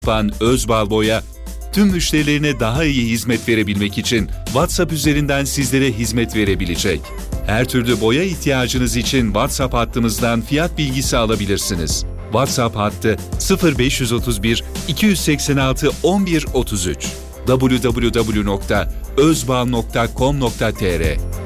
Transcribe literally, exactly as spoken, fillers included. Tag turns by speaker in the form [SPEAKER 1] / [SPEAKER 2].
[SPEAKER 1] yapan Özbal Boya, tüm müşterilerine daha iyi hizmet verebilmek için WhatsApp üzerinden sizlere hizmet verebilecek. Her türlü boya ihtiyacınız için WhatsApp hattımızdan fiyat bilgisi alabilirsiniz. WhatsApp hattı sıfır beş otuz bir iki seksen altı on bir otuz üç. double-u double-u double-u nokta özbal nokta com nokta tr